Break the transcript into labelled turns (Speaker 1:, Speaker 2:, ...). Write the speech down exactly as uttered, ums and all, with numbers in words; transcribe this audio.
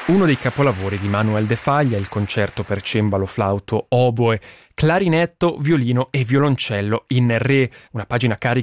Speaker 1: Uno dei capolavori di Manuel de Falla è il concerto per cembalo, flauto, oboe, clarinetto, violino e violoncello in re, una pagina carica